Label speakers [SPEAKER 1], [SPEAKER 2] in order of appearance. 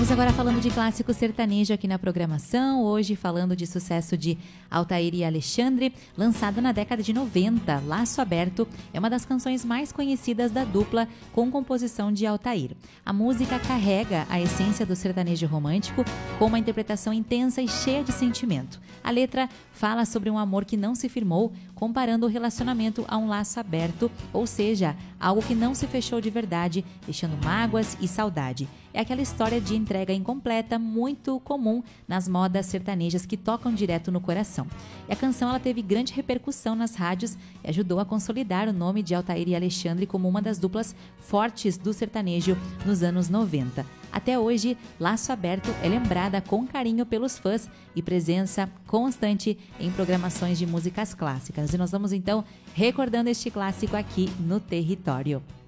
[SPEAKER 1] Vamos agora falando de clássico sertanejo aqui na programação, hoje falando de sucesso de Altair e Alexandre, lançada na década de 90, Laço Aberto é uma das canções mais conhecidas da dupla com composição de Altair. A música carrega a essência do sertanejo romântico com uma interpretação intensa e cheia de sentimento. A letra fala sobre um amor que não se firmou, comparando o relacionamento a um laço aberto, ou seja, algo que não se fechou de verdade, deixando mágoas e saudade. É aquela história de entrega incompleta, muito comum nas modas sertanejas que tocam direto no coração. E a canção ela teve grande repercussão nas rádios e ajudou a consolidar o nome de Altair e Alexandre como uma das duplas fortes do sertanejo nos anos 90. Até hoje, Laço Aberto é lembrada com carinho pelos fãs e presença constante em programações de músicas clássicas. E nós vamos então recordando este clássico aqui no Território.